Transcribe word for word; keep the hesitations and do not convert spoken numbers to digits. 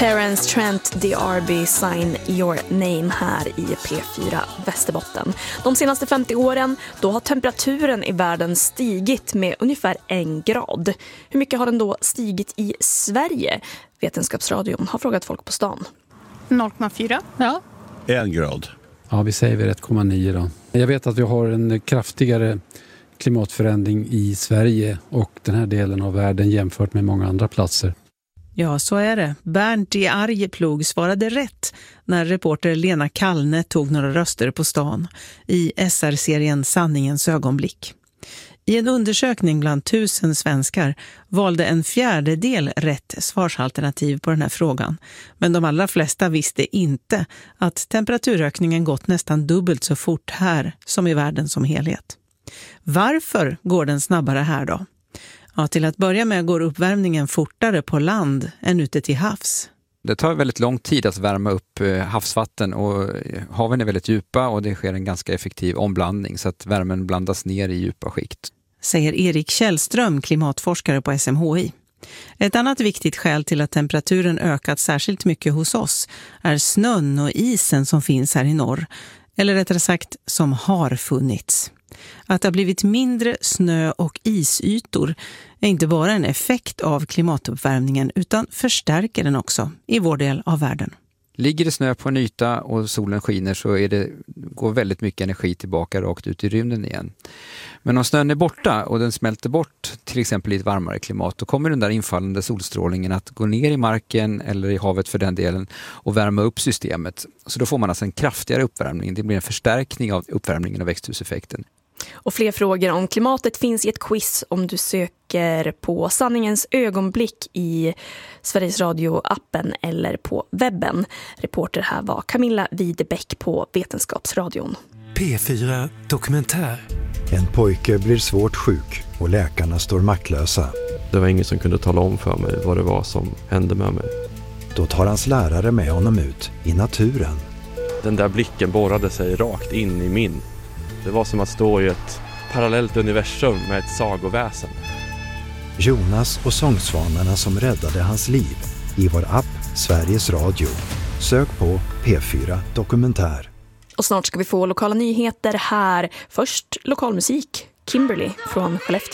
Terence Trent D'Arby, Sign Your Name här i P fyra Västerbotten. De senaste femtio åren då har temperaturen i världen stigit med ungefär en grad. Hur mycket har den då stigit i Sverige? Vetenskapsradion har frågat folk på stan. noll komma fyra. Ja. En grad. Ja, vi säger väl ett komma nio då. Jag vet att vi har en kraftigare klimatförändring i Sverige och den här delen av världen jämfört med många andra platser. Ja, så är det. Bernt i Arjeplog svarade rätt när reporter Lena Kallne tog några röster på stan i S R-serien Sanningens ögonblick. I en undersökning bland tusen svenskar valde en fjärdedel rätt svarsalternativ på den här frågan. Men de allra flesta visste inte att temperaturökningen gått nästan dubbelt så fort här som i världen som helhet. Varför går den snabbare här då? Ja, till att börja med går uppvärmningen fortare på land än ute till havs. Det tar väldigt lång tid att värma upp havsvatten och haven är väldigt djupa och det sker en ganska effektiv omblandning så att värmen blandas ner i djupa skikt. Säger Erik Källström, klimatforskare på S M H I. Ett annat viktigt skäl till att temperaturen ökat särskilt mycket hos oss är snön och isen som finns här i norr. Eller rättare sagt som har funnits. Att det har blivit mindre snö- och isytor är inte bara en effekt av klimatuppvärmningen utan förstärker den också i vår del av världen. Ligger det snö på en yta och solen skiner så är det, går väldigt mycket energi tillbaka rakt ut i rymden igen. Men om snön är borta och den smälter bort till exempel i ett varmare klimat då kommer den där infallande solstrålningen att gå ner i marken eller i havet för den delen och värma upp systemet. Så då får man alltså en kraftigare uppvärmning. Det blir en förstärkning av uppvärmningen av växthuseffekten. Och fler frågor om klimatet finns i ett quiz om du söker på Sanningens ögonblick i Sveriges Radio-appen eller på webben. Reporter här var Camilla Widebäck på Vetenskapsradion. P fyra Dokumentär. En pojke blir svårt sjuk och läkarna står maktlösa. Det var ingen som kunde tala om för mig vad det var som hände med mig. Då tar hans lärare med honom ut i naturen. Den där blicken borrade sig rakt in i min. Det var som att stå i ett parallellt universum med ett sagoväsen. Jonas och sångsvanarna som räddade hans liv i vår app Sveriges Radio. Sök på P fyra Dokumentär. Och snart ska vi få lokala nyheter här. Först lokalmusik. Kimberly från Skellefteå.